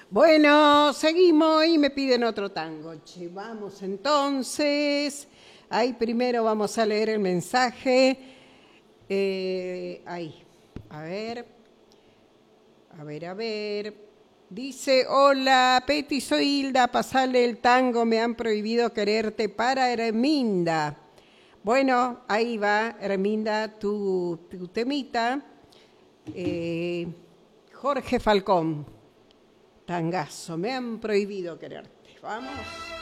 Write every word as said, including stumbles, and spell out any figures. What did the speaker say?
Bueno, seguimos y me piden otro tango. Che, vamos entonces. Ahí primero vamos a leer el mensaje. Eh, ahí, a ver. A ver, a ver. Dice, hola, Peti, soy Hilda, pasale el tango, me han prohibido quererte para Herminda. Bueno, ahí va, Herminda, tu, tu temita. Eh, Jorge Falcón, tangazo, me han prohibido quererte. Vamos.